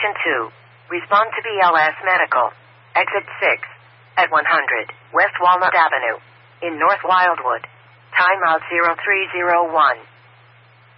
Station 2. Respond to BLS Medical. Exit 6. At 100 West Walnut Avenue. In North Wildwood. Timeout 0301.